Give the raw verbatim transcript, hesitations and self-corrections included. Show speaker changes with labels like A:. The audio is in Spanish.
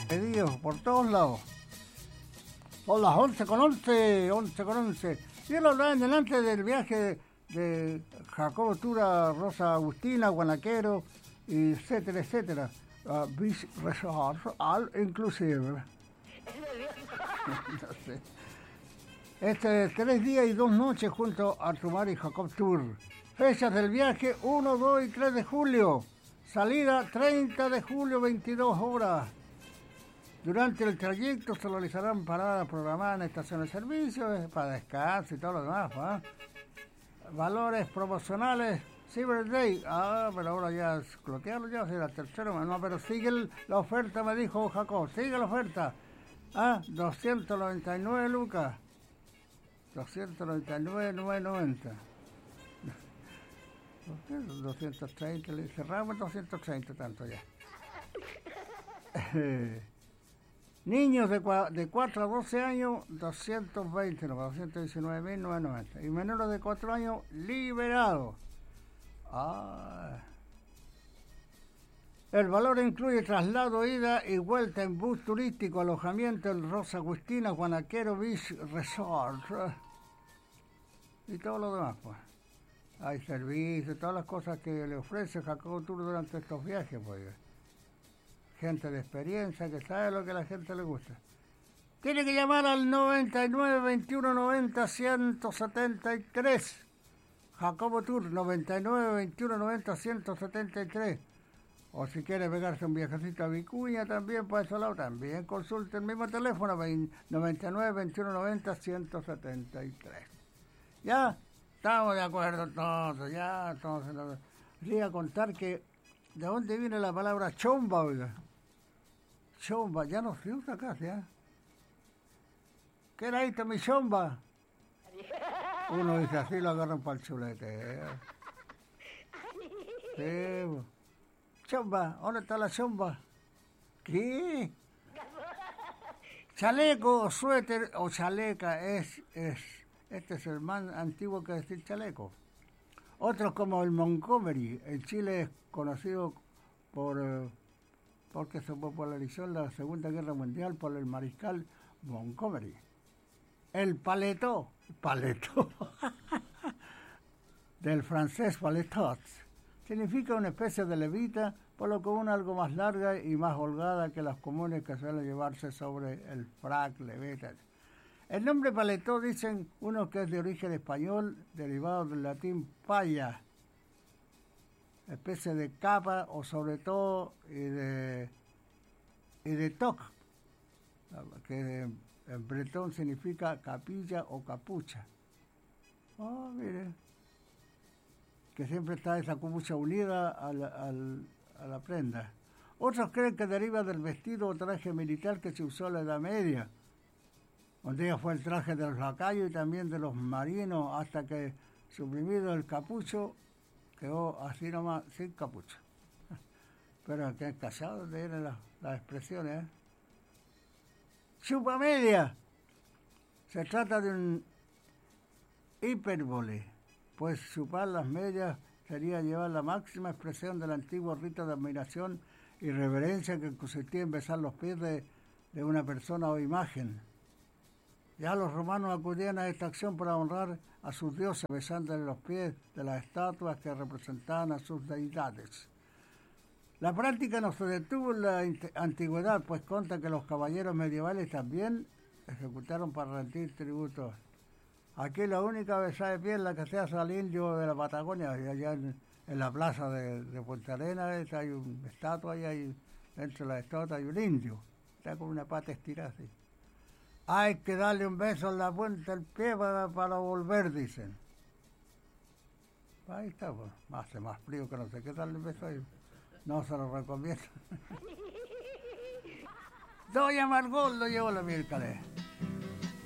A: Pedidos por todos lados. Son las once con once, once con once. Yo lo hablaba delante del viaje de Jacobo Tura, Rosa Agustina, Guanaquero, etcétera, etcétera. Uh, Beach Resort, all inclusive. No sé. Este, tres días y dos noches junto a Artumar y Jacob Tour. Fechas del viaje uno, dos y tres de julio. Salida treinta de julio, veintidós horas. Durante el trayecto se realizarán paradas programadas en estaciones de servicio para descanso y todo lo demás. ¿eh? Valores promocionales. Cyber Day. Ah, pero ahora ya es clotearlo, ya será tercero. No, pero sigue el, la oferta, me dijo Jacob. Sigue la oferta. Ah, doscientos noventa y nueve lucas. doscientos noventa y nueve, novecientos noventa. doscientos treinta, le cerramos doscientos treinta tanto ya. Niños de, de cuatro a doce años, doscientos veinte, no, doscientos diecinueve mil novecientos noventa. Y menores de cuatro años, liberados. Ah. El valor incluye traslado, ida y vuelta en bus turístico, alojamiento en Rosa Agustina, Guanaquero Beach Resort. Y todo lo demás, pues. Hay servicios, todas las cosas que le ofrece Jacobo Tour durante estos viajes, pues. Gente de experiencia que sabe lo que a la gente le gusta. Tiene que llamar al noventa y nueve, veintiuno, noventa, ciento setenta y tres. Jacobo Tour, noventa y nueve, veintiuno, noventa, ciento setenta y tres. O si quiere pegarse un viajecito a Vicuña también, por ese lado, también consulte el mismo teléfono, noventa y nueve, veintiuno, noventa, ciento setenta y tres. ¿Ya? Estamos de acuerdo todos, ya, entonces. Quería a contar que, ¿de dónde viene la palabra chomba, oiga? Chomba, ya no se usa casi, ¿eh? ¿Qué era esto, mi chomba? Uno dice así, lo agarran para el chulete. ¿eh? Sí, chomba, ¿dónde está la chomba? ¿Qué? Chaleco, suéter o chaleca es, es, este es el más antiguo que decir chaleco. Otros como el Montgomery, en Chile es conocido por, eh, porque se popularizó en la Segunda Guerra Mundial por el mariscal Montgomery. El paletó, paletó, del francés paletot, significa una especie de levita, por lo que una algo más larga y más holgada que las comunes que suelen llevarse sobre el frac, levita. El nombre paletó dicen uno que es de origen español, derivado del latín palla, especie de capa o sobre todo y de, y de toc, que en bretón significa capilla o capucha. Oh, mire, que siempre está esa capucha unida al, al, a la prenda. Otros creen que deriva del vestido o traje militar que se usó en la Edad Media. Un día fue el traje de los lacayos y también de los marinos, hasta que, suprimido el capucho, quedó así nomás, sin capucha. Pero que callado tienen las, las expresiones, ¿eh? Chupa media. Se trata de un hipérbole, pues chupar las medias sería llevar la máxima expresión del antiguo rito de admiración y reverencia que consistía en besar los pies de, de una persona o imagen. Ya los romanos acudían a esta acción para honrar a sus dioses, besándole los pies de las estatuas que representaban a sus deidades. La práctica no se detuvo en la antigüedad, pues conta que los caballeros medievales también ejecutaron para rendir tributos. Aquí la única besada de pie es la que se hace al indio de la Patagonia, y allá en, en la plaza de, de Punta Arenas hay una estatua y hay, dentro de la estatua hay un indio, está con una pata estirada así. Hay que darle un beso en la punta del pie para, para volver, dicen. Ahí está, pues, hace más frío que no sé qué darle un beso ahí. No se lo recomiendo. Doña Margot lo llevó la miércoles.